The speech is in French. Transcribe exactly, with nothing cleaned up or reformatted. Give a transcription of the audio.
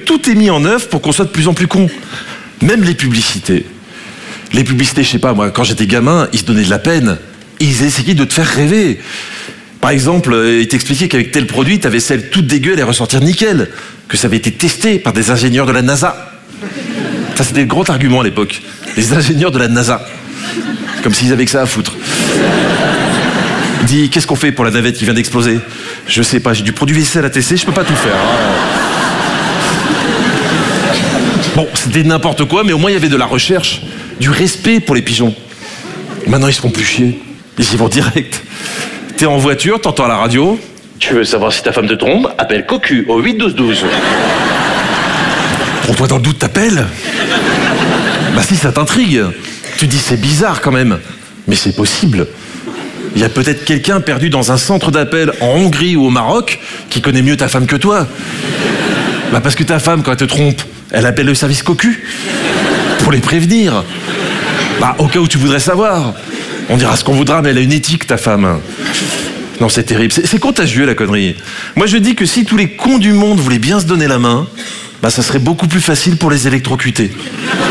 tout est mis en œuvre pour qu'on soit de plus en plus con. Même les publicités. Les publicités, je sais pas, moi, quand j'étais gamin, ils se donnaient de la peine. Ils essayaient de te faire rêver. Par exemple, ils t'expliquaient qu'avec tel produit, ta vaisselle toute dégueu allait ressortir nickel. Que ça avait été testé par des ingénieurs de la NASA. Ça, c'était le grand argument à l'époque. Les ingénieurs de la NASA. Comme s'ils avaient que ça à foutre. Dis, qu'est-ce qu'on fait pour la navette qui vient d'exploser? Je sais pas, j'ai du produit vaisselle à tester, je peux pas tout faire. Bon, c'était n'importe quoi, mais au moins il y avait de la recherche, du respect pour les pigeons. Maintenant, ils se font plus chier. Ils y vont direct. T'es en voiture, t'entends à la radio. Tu veux savoir si ta femme te trompe? Appelle Cocu au huit douze douze. Pour toi, dans le doute, t'appelles? Bah si, ça t'intrigue. Tu dis, c'est bizarre quand même. Mais c'est possible. Il y a peut-être quelqu'un perdu dans un centre d'appel en Hongrie ou au Maroc qui connaît mieux ta femme que toi. Bah parce que ta femme, quand elle te trompe, elle appelle le service Cocu pour les prévenir. Bah au cas où tu voudrais savoir. On dira ce qu'on voudra, mais elle a une éthique, ta femme. Non, c'est terrible. C'est, c'est contagieux, la connerie. Moi, je dis que si tous les cons du monde voulaient bien se donner la main, bah ça serait beaucoup plus facile pour les électrocuter.